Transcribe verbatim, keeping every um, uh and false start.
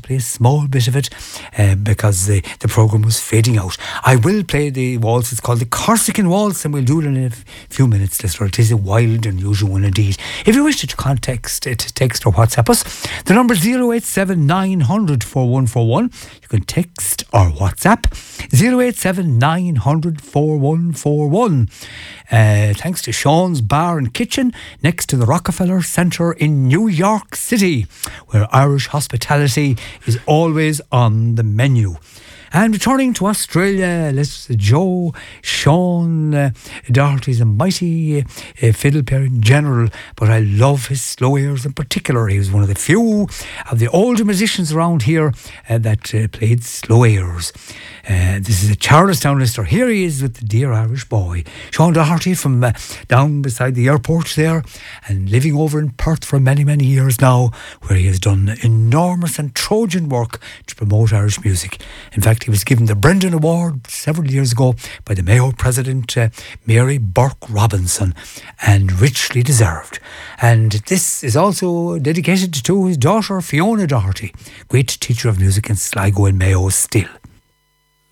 play a small bit of it uh, because the, the programme was fading out. I will play the waltz. It's called the Corsican Waltz, and we'll do it in a f- few minutes, listener. It is a wild and unusual one indeed. If you wish to contact, to text or WhatsApp us, the number is zero eight seven nine hundred four one four one. You can text or WhatsApp zero eight seven nine hundred four one four one. Uh, thanks to Sean's Bar and Kitchen next to the Rockefeller Centre in New York City, where Irish hospitality is always on the menu. And returning to Australia, let's Joe Sean uh, Doherty's a mighty uh, fiddle player in general, but I love his slow airs in particular. He was one of the few of the older musicians around here uh, that uh, played slow airs. Uh, this is a Charlestown listener. Here he is with the Dear Irish Boy. Sean Doherty from uh, down beside the airport there, and living over in Perth for many, many years now, where he has done enormous and Trojan work to promote Irish music. In fact, he was given the Brendan Award several years ago by the Mayo President, uh, Mary Burke Robinson, and richly deserved. And this is also dedicated to his daughter, Fiona Doherty, great teacher of music in Sligo and Mayo still.